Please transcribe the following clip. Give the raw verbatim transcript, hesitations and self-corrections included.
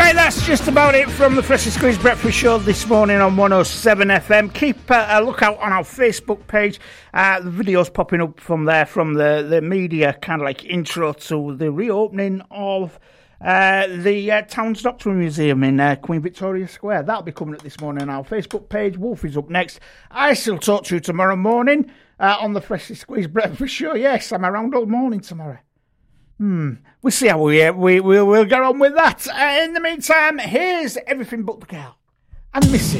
Right, that's just about it from the Freshly Squeezed Breakfast Show this morning on one oh seven F M. Keep uh, a lookout on our Facebook page. Uh, the videos popping up from there, from the, the media kind of like intro to the reopening of uh, the uh, Town's Doctor Museum in uh, Queen Victoria Square. That'll be coming up this morning on our Facebook page. Wolf is up next. I still talk to you tomorrow morning uh, on the Freshly Squeezed Breakfast Show. Yes, I'm around all morning tomorrow. Hmm, we'll see how we, uh, we, we'll, we'll get on with that. Uh, in the meantime, here's Everything But the Girl and Missy.